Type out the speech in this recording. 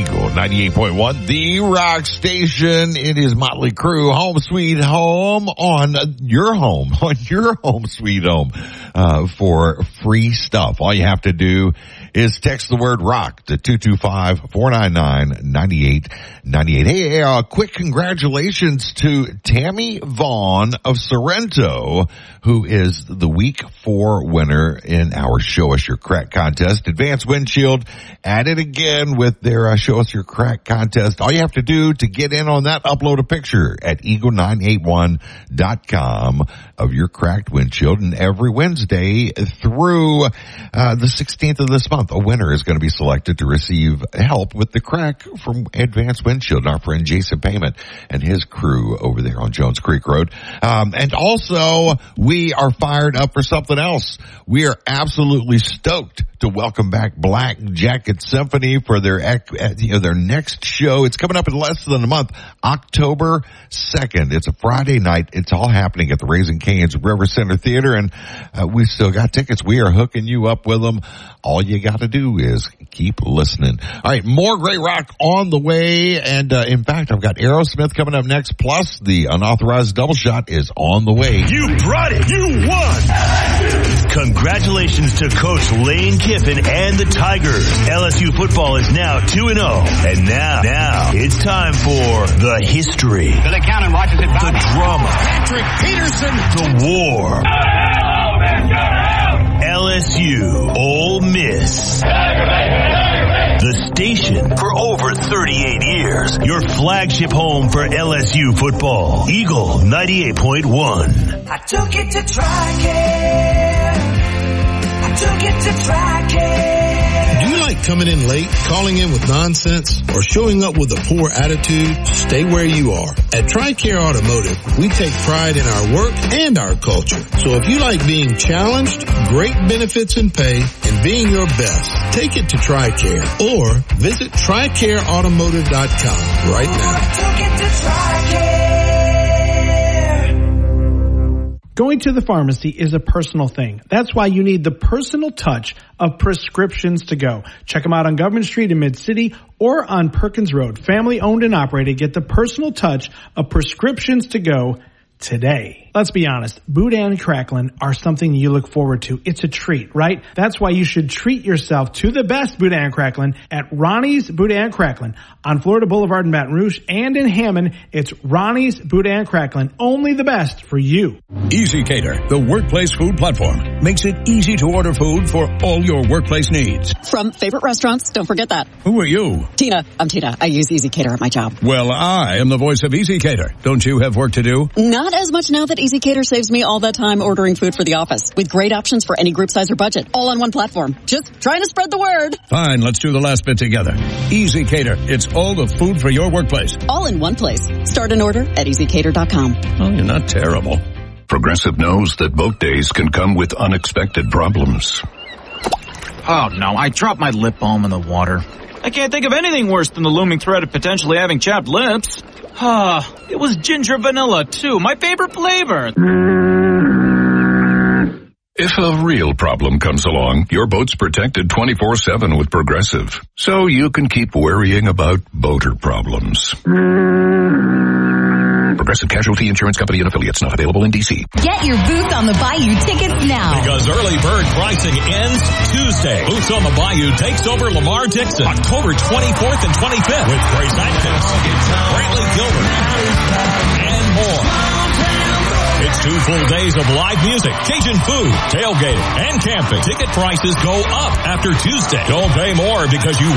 Eagle 98.1, the rock station. It is Motley Crue, Home Sweet Home on your home sweet home, for free stuff. All you have to do is text the word rock to 225-499-9898. Hey, quick congratulations to Tammy Vaughn of Sorrento, who is the week 4 winner in our Show Us Your Crack contest. Advanced Windshield at it again with their Show Us Your Crack contest. All you have to do to get in on that, upload a picture at eagle981.com of your cracked windshield. And every Wednesday through the 16th of this month, a winner is going to be selected to receive help with the crack from Advanced Windshield, our friend Jason Payment and his crew over there on Jones Creek Road. And also, we are fired up for something else. We are absolutely stoked to welcome back Black Jacket Symphony for their next show. It's coming up in less than a month, October 2nd. It's a Friday night. It's all happening at the Raising Cane's River Center Theater, and we still got tickets. We are hooking you up with them. All you got to do is keep listening. All right, more great rock on the way, and in fact, I've got Aerosmith coming up next, plus the unauthorized double shot is on the way. You brought it. You won. Congratulations to Coach Lane Kiffin and the Tigers. LSU football is now 2-0. And now it's time for the history, Billy Cannon watches it. the drama, Patrick Peterson, the war. LSU Ole Miss. The station for over 38 years. Your flagship home for LSU football. Eagle 98.1. I took it to Tricare. Do you like coming in late, calling in with nonsense, or showing up with a poor attitude? Stay where you are. At TRICARE Automotive, we take pride in our work and our culture. So if you like being challenged, great benefits and pay, and being your best, take it to TRICARE or visit TRICAREautomotive.com right now. Going to the pharmacy is a personal thing. That's why you need the personal touch of Prescriptions to Go. Check them out on Government Street in Mid-City or on Perkins Road. Family owned and operated. Get the personal touch of Prescriptions to Go today. Let's be honest, Boudin Cracklin are something you look forward to. It's a treat, right? That's why you should treat yourself to the best Boudin Cracklin at Ronnie's Boudin Cracklin on Florida Boulevard in Baton Rouge and in Hammond. It's Ronnie's Boudin Cracklin, only the best for you. Easy Cater, the workplace food platform, makes it easy to order food for all your workplace needs. From favorite restaurants, don't forget that. Who are you? Tina. I'm Tina. I use Easy Cater at my job. Well, I am the voice of Easy Cater. Don't you have work to do? Not as much now that Easy Cater saves me all that time ordering food for the office, with great options for any group size or budget, all on one platform. Just trying to spread the word. Fine, let's do the last bit together. Easy Cater. It's all the food for your workplace. All in one place. Start an order at easycater.com. Oh, you're not terrible. Progressive knows that boat days can come with unexpected problems. Oh, no, I dropped my lip balm in the water. I can't think of anything worse than the looming threat of potentially having chapped lips. It was ginger vanilla, too, my favorite flavor. If a real problem comes along, your boat's protected 24/7 with Progressive, so you can keep worrying about boater problems. Progressive Casualty Insurance Company and Affiliates, not available in D.C. Get your Boots on the Bayou tickets now. Because early bird pricing ends Tuesday. Boots on the Bayou takes over Lamar Dixon October 24th and 25th with Grace Atkins, Brantley Gilbert, and more. It's 2 full days of live music, Cajun food, tailgating, and camping. Ticket prices go up after Tuesday. Don't pay more because you